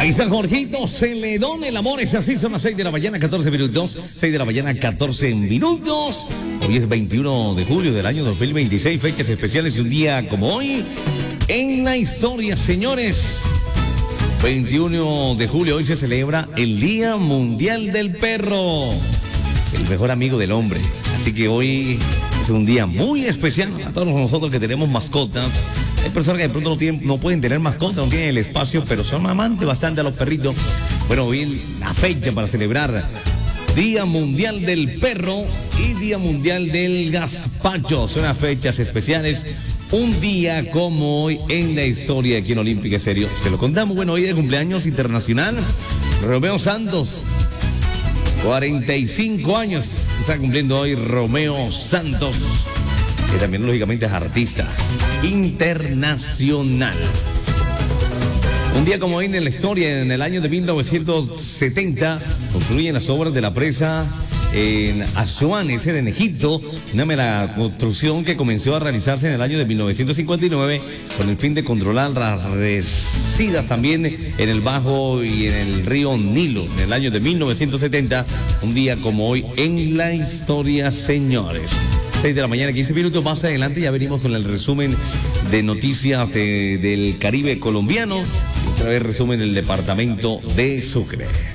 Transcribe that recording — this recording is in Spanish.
Ahí está Jorgito Celedón, el amor es así, son las 6 de la mañana, 14 minutos, 6 de la mañana, 14 minutos. Hoy es 21 de julio del año 2026, fechas especiales y un día como hoy en la historia, señores. 21 de julio, hoy se celebra el Día Mundial del Perro, el mejor amigo del hombre. Así que hoy es un día muy especial a todos nosotros que tenemos mascotas. Hay personas que de pronto no pueden tener mascotas, no tienen el espacio, pero son amantes bastante a los perritos. Bueno, hoy la fecha para celebrar Día Mundial del Perro y Día Mundial del Gazpacho. Son las fechas especiales. Un día como hoy en la historia aquí en Olímpica Estéreo. Se lo contamos. Bueno, hoy de cumpleaños internacional Romeo Santos. 45 años está cumpliendo hoy Romeo Santos, que también lógicamente es artista internacional. Un día como hoy en la historia, en el año de 1970, concluyen las obras de la presa en Asuán, ese en Egipto, una mera construcción que comenzó a realizarse en el año de 1959 con el fin de controlar las residas también en el Bajo y en el río Nilo. En el año de 1970, un día como hoy en la historia, señores. 6 de la mañana, 15 minutos más adelante ya venimos con el resumen de noticias del Caribe colombiano. Otra vez resumen del departamento de Sucre.